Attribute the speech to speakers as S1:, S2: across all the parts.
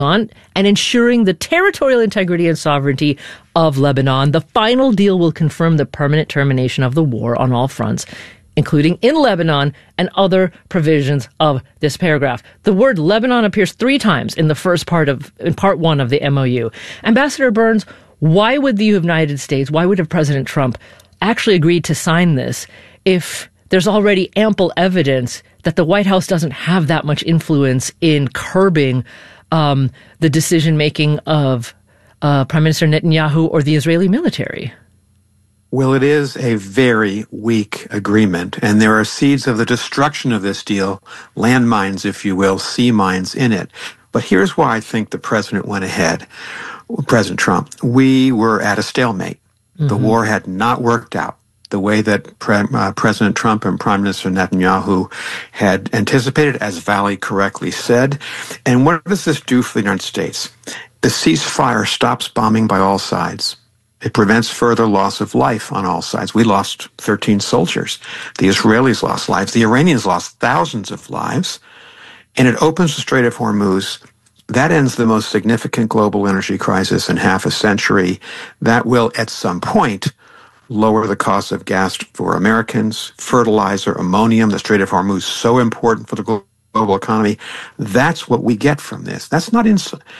S1: and ensuring the territorial integrity and sovereignty of Lebanon. The final deal will confirm the permanent termination of the war on all fronts, including in Lebanon, and other provisions of this paragraph. The word Lebanon appears 3 times in part 1 of the MOU. Ambassador Burns, why would the United States, why would President Trump actually agree to sign this if there's already ample evidence that the White House doesn't have that much influence in curbing the decision-making of Prime Minister Netanyahu or the Israeli military?
S2: Well, it is a very weak agreement, and there are seeds of the destruction of this deal, landmines, if you will, sea mines in it. But here's why I think the president went ahead, President Trump. We were at a stalemate. Mm-hmm. The war had not worked out the way that President Trump and Prime Minister Netanyahu had anticipated, as Valley correctly said. And what does this do for the United States? The ceasefire stops bombing by all sides. It prevents further loss of life on all sides. We lost 13 soldiers. The Israelis lost lives. The Iranians lost thousands of lives. And it opens the Strait of Hormuz. That ends the most significant global energy crisis in half a century. That will, at some point, lower the cost of gas for Americans, fertilizer, ammonium. The Strait of Hormuz, so important for the global economy. That's what we get from this. That's not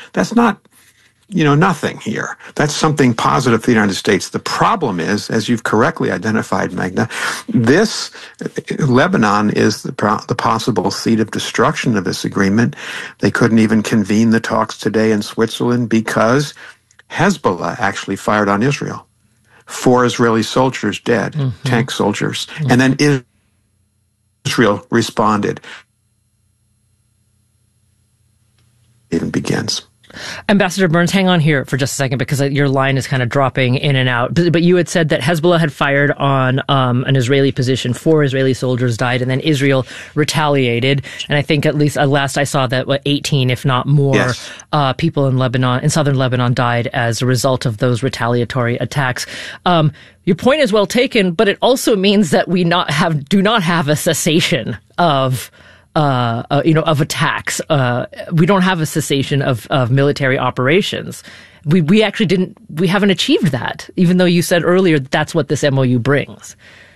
S2: nothing here. That's something positive for the United States. The problem is, as you've correctly identified, Magna, this Lebanon is the possible seed of destruction of this agreement. They couldn't even convene the talks today in Switzerland because Hezbollah actually fired on Israel. 4 Israeli soldiers dead, tank soldiers. Mm-hmm. And then Israel responded. It even begins.
S1: Ambassador Burns, hang on here for just a second because your line is kind of dropping in and out. But you had said that Hezbollah had fired on an Israeli position. 4 Israeli soldiers died, and then Israel retaliated. And I think at least last I saw that 18, if not more, people in southern Lebanon died as a result of those retaliatory attacks. Your point is well taken, but it also means that we do not have a cessation of attacks. We don't have a cessation of military operations. We haven't achieved that, even though you said earlier that's what this MOU brings.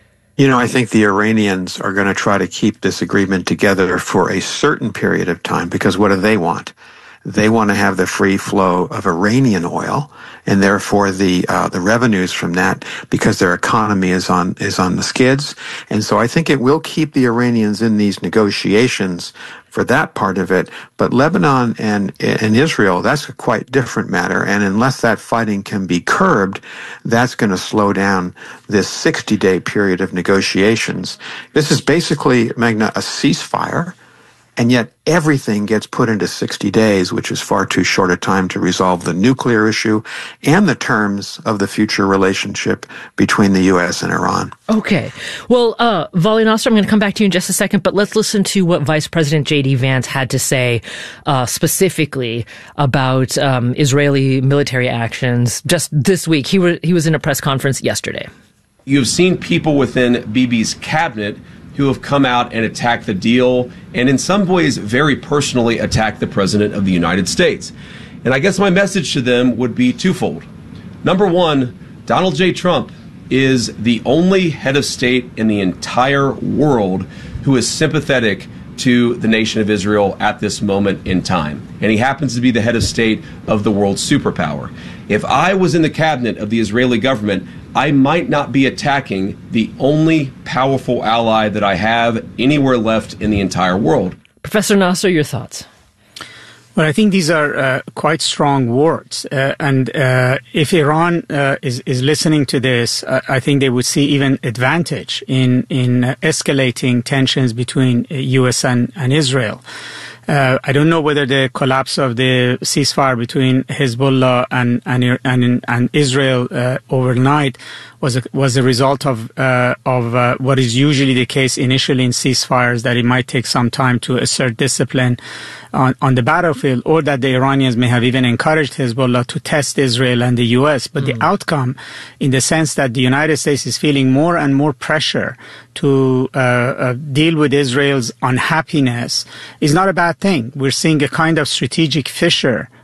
S2: I think the Iranians are going to try to keep this agreement together for a certain period of time, because what do they want? They want to have the free flow of Iranian oil, and therefore the revenues from that, because their economy is on the skids. And so I think it will keep the Iranians in these negotiations for that part of it. But Lebanon and Israel, that's a quite different matter. And unless that fighting can be curbed, that's going to slow down this 60-day period of negotiations. This is basically, Magna, a ceasefire. And yet everything gets put into 60 days, which is far too short a time to resolve the nuclear issue and the terms of the future relationship between the U.S. and Iran.
S1: Okay. Well, Vali Nasr, I'm going to come back to you in just a second, but let's listen to what Vice President J.D. Vance had to say specifically about Israeli military actions just this week. He was in a press conference yesterday.
S3: You've seen people within Bibi's cabinet who have come out and attacked the deal, and in some ways very personally attacked the President of the United States. And I guess my message to them would be twofold. Number one, Donald J. Trump is the only head of state in the entire world who is sympathetic to the nation of Israel at this moment in time. And he happens to be the head of state of the world's superpower. If I was in the cabinet of the Israeli government, I might not be attacking the only powerful ally that I have anywhere left in the entire world.
S1: Professor Nasr, your thoughts?
S4: Well, I think these are quite strong words. And if Iran is listening to this, I think they would see even advantage in escalating tensions between U.S. and Israel. I don't know whether the collapse of the ceasefire between Hezbollah and Israel overnight was a result of what is usually the case initially in ceasefires, that it might take some time to assert discipline on the battlefield, or that the Iranians may have even encouraged Hezbollah to test Israel and the U.S. But the outcome, in the sense that the United States is feeling more and more pressure to deal with Israel's unhappiness is not a bad thing. We're seeing a kind of strategic fissure